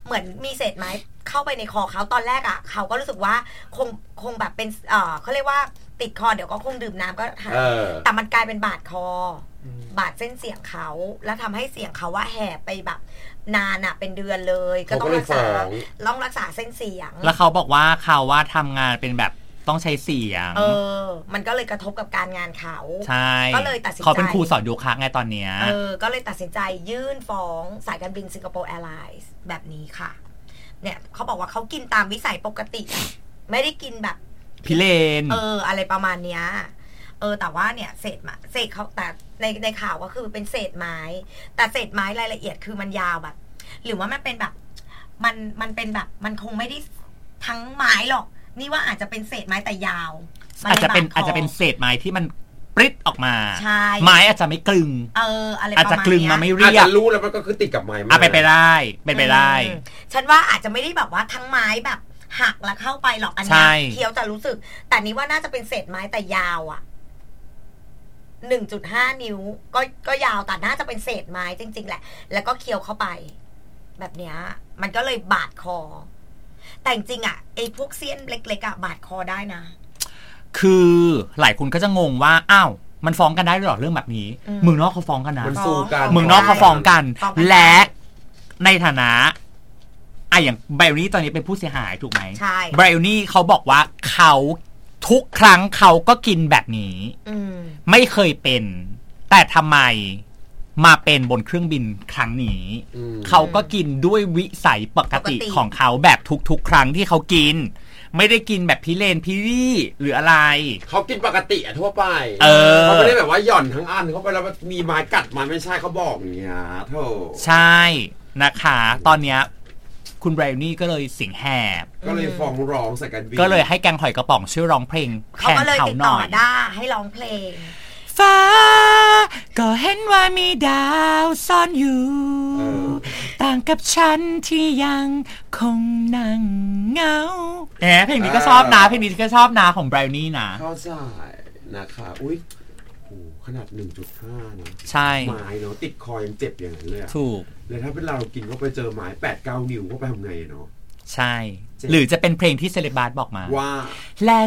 เหมือนมีเศษไม้เข้าไปในคอเขาตอนแรกอ่ะเขาก็รู้สึกว่าคงแบบเป็นเขาเรียกว่าติดคอเดี๋ยวก็คงดื่มน้ำก็หายแต่มันกลายเป็นบาดคอบาดเส้นเสียงเขาแล้วทำให้เสียงเขาว่าแหบไปแบบนานอ่ะเป็นเดือนเลยก็ต้องรักษาเส้นเสียงแล้วเขาบอกว่าเขาว่าทำงานเป็นแบบต้องใช้เสียงมันก็เลยกระทบกับการงานเขาใช่ก็เลยตัดสินใจเขาเป็นครูสอนโยคะไงตอนเนี้ยก็เลยตัดสินใจยื่นฟ้องสายการบินสิงคโปร์แอร์ไลน์แบบนี้ค่ะเนี่ยเขาบอกว่าเขากินตามวิสัยปกติไม่ได้กินแบบพิเรนอะไรประมาณเนี้ยแต่ว่าเนี่ยเศษเขาแต่ในข่าวก็คือเป็นเศษไม้แต่เศษไม้รายละเอียดคือมันยาวแบบหรือว่ามันเป็นแบบมันเป็นแบบมันคงไม่ได้ทั้งไม้หรอกนี่ว่าอาจจะเป็นเศษไม้แต่ยาวอาจจะเป็นเศษไม้ที่มันปริ้ดออกมาไม้อาจจะไม่กลึงอะไรอาจจะกลึงมาไม่เรียบอาจจะรู้แล้วมันก็คือติดกับไม้มาเป็นไปได้เป็นไปได้ฉันว่าอาจจะไม่ได้แบบว่าทั้งไม้แบบหักแล้วเข้าไปหรอกอันนี้เคี้ยวจะรู้สึกแต่นี้ว่าน่าจะเป็นเศษไม้แต่ยาวอ่ะ 1.5 นิ้วก็ยาวแต่น่าจะเป็นเศษไม้จริงๆแหละแล้วก็เคี้ยวเข้าไปแบบเนี้ยมันก็เลยบาดคอแต่จริงๆอ่ะไอ้พวกเสี้ยนเล็กๆอ่ะบาดคอได้นะคือหลายคนก็จะงงว่าอ้าวมันฟ้องกันได้หรอเรื่องแบบนี้เมืองนอกเขาฟ้องกันนะมันสู้กันเมืองนอกเขาฟ้องกันและในฐานะอย่างไบรนี่ตอนนี้เป็นผู้เสียหายถูกไหมใช่ไบรนี่เขาบอกว่าเขาทุกครั้งเขาก็กินแบบนี้ไม่เคยเป็นแต่ทำไมมาเป็นบนเครื่องบินครั้งนี้เขาก็กินด้วยวิสัยปกติของเขาแบบทุกๆครั้งที่เขากินไม่ได้กินแบบพิเรนพิรี่หรืออะไรเขากินปกติทั่วไปเขาไม่ได้แบบว่าหย่อนทั้งอันเข้าไปแล้วมีไม้กัดมาไม่ใช่เขาบอกอย่างเงี้ยโธ่ใช่นะคะตอนเนี้ยคุณไบรนี่ก็เลยเสียงแหบก็เลยฟ้องร้องสายการบินก็เลยให้แกงหอยกระป๋องช่วยร้องเพลงแทนเขาหน่อยได้ให้ร้องเพลงฟ้าก็เห็นว่ามีดาวซ่อนอยู่ต่างกับฉันที่ยังคงนั่งเหงาเพลงนี้ก็ชอบนะเพลงนี้ก็ชอบนะของไบรนี่นะเข้าใจนะคะอุ้ยขนาด 1.5 นะใช่ไม้เนาะติดคอยังเจ็บอย่างนั้นเลยถูกแล้วถ้าเป็นเรากินก็ไปเจอไม้ 8-9 นิ้วก็ไปทำไงเนาะใช่หรือจะเป็นเพลงที่เซเลบาร์ตบอกมาว่าและ